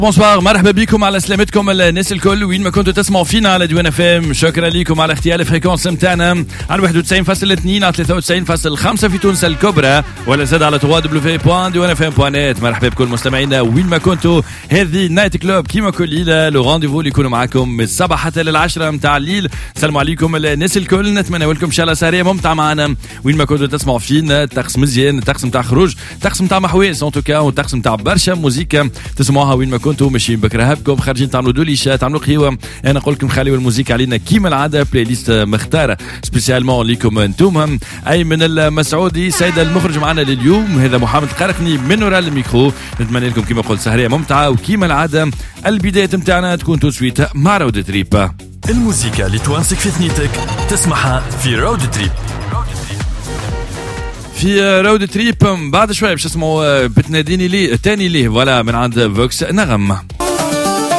بونسوار، مرحبا بكم على سلامتكم الناس الكل وين ما كنتوا تسمعوا فينا على ديوان اف ام. شكرا لكم على اختيار الفريكونس نتاعنا على 91.2 على 93.5 في تونس الكبرى، ولا زاد على www.diwanfm.net. مرحبا بكل مستمعينا وين ما كنتوا. هذه نايت كلوب كيما كل ليله، لو رونديفو اللي يكونوا معكم من الصباح حتى لل10 متاع الليل. سلام عليكم الناس الكل، نتمنى لكم ان شاء الله سهريه ممتعه معنا وين ما كنتوا تسمعوا فينا. طقس مزيان، طقس نتاع خروج، طقس نتاع محواس ان توكا، وطقس نتاع برشا موزيكا تسمعوها وين ما كنتوا ماشيين بكرهبكم، خارجين تعملوا دوليشات، تعملوا قهوه. انا نقول لكم خليوا الموزيك علينا كيما العاده، بلاي ليست مختاره سبيسيالمون ليكم انتم. اي من المسعودي سيد المخرج معنا لليوم، هذا محمد قرقني من وراء الميكرو. نتمنى لكم كيما قلت سهريه ممتعه، وكيما العاده البدايه نتاعنا تكون تو سويت مع رود تريب. الموسيقى اللي توانسك في ثنيتك تسمعها في رود تريب. في رود تريب بعد شويه باش اسمعوا بتناديني ليه تاني ليه، ولا من عند فوكس نغم.